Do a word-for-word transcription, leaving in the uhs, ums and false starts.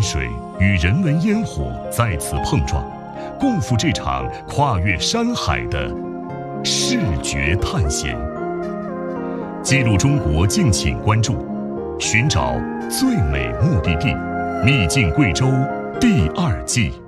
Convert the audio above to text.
水与人文烟火在此碰撞，共赴这场跨越山海的视觉探险。记录中国，敬请关注。寻找最美目的地，秘境贵州第二季。